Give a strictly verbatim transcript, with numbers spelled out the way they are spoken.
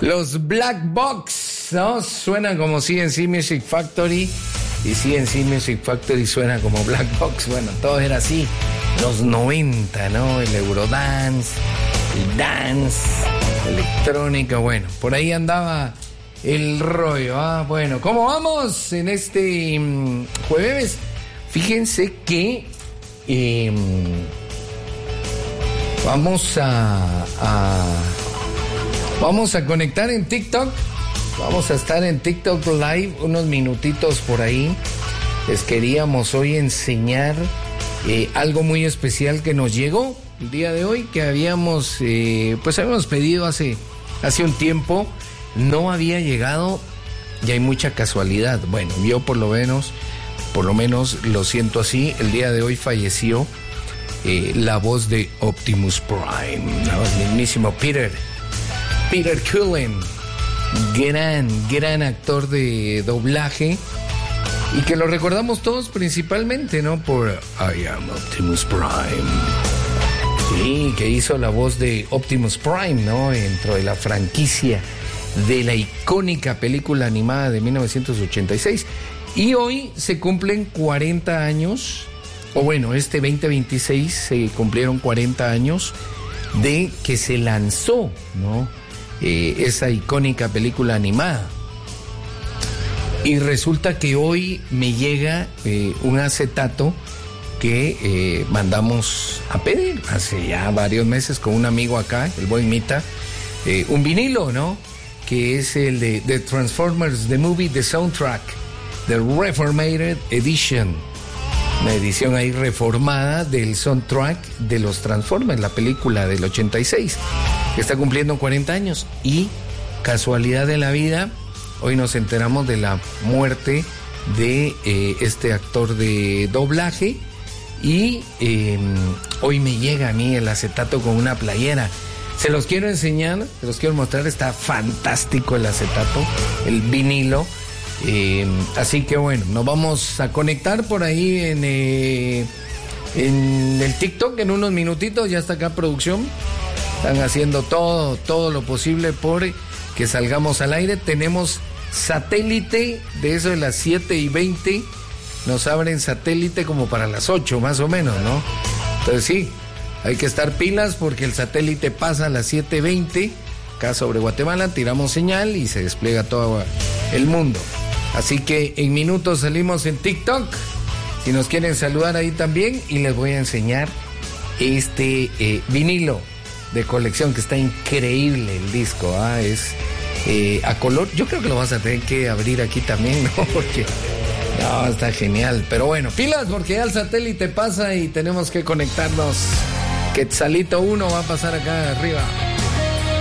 Los Black Box, ¿no? Suenan como C N C Music Factory y C N C Music Factory suena como Black Box. Bueno, todo era así. Los noventa, ¿no? El Eurodance, el dance, electrónica, bueno, por ahí andaba el rollo. Ah, bueno, ¿cómo vamos en este um, jueves? Fíjense que eh, vamos a, a vamos a conectar en TikTok. Vamos a estar en TikTok Live unos minutitos por ahí. Les queríamos hoy enseñar eh, algo muy especial que nos llegó el día de hoy, que habíamos eh, pues habíamos pedido hace, hace un tiempo. No había llegado y hay mucha casualidad. Bueno, yo por lo menos, por lo menos lo siento así. El día de hoy falleció eh, la voz de Optimus Prime, ¿no? El mismísimo Peter, Peter Cullen, gran, gran actor de doblaje. Y que lo recordamos todos principalmente, ¿no? Por I Am Optimus Prime. Sí, que hizo la voz de Optimus Prime, ¿no? Dentro de la franquicia de la icónica película animada de mil novecientos ochenta y seis. Y hoy se cumplen cuarenta años, o bueno, este veinte veintiséis se cumplieron cuarenta años de que se lanzó, ¿no? Eh, esa icónica película animada. Y resulta que hoy me llega eh, un acetato que eh, mandamos a pedir hace ya varios meses con un amigo acá, el buen Mita, eh, un vinilo, ¿no? Que es el de, de Transformers The Movie, The Soundtrack, The Reformated Edition, una edición ahí reformada del soundtrack de los Transformers, la película del ochenta y seis, que está cumpliendo cuarenta años. Y casualidad de la vida, hoy nos enteramos de la muerte de eh, este actor de doblaje y eh, hoy me llega a mí el acetato con una playera. Se los quiero enseñar, se los quiero mostrar, está fantástico el acetato, el vinilo. Eh, así que bueno, nos vamos a conectar por ahí en, eh, en el TikTok en unos minutitos. Ya está acá producción, están haciendo todo, todo lo posible por que salgamos al aire. Tenemos satélite de eso de las siete y veinte, nos abren satélite como para las ocho más o menos, ¿no? Entonces sí, hay que estar pilas porque el satélite pasa a las siete veinte acá sobre Guatemala, tiramos señal y se despliega todo el mundo. Así que en minutos salimos en TikTok, si nos quieren saludar ahí también, y les voy a enseñar este eh, vinilo de colección que está increíble el disco, ¿ah? Es eh, a color. Yo creo que lo vas a tener que abrir aquí también, ¿no? Porque no, está genial. Pero bueno, pilas porque ya el satélite pasa y tenemos que conectarnos. Quetzalito uno va a pasar acá arriba.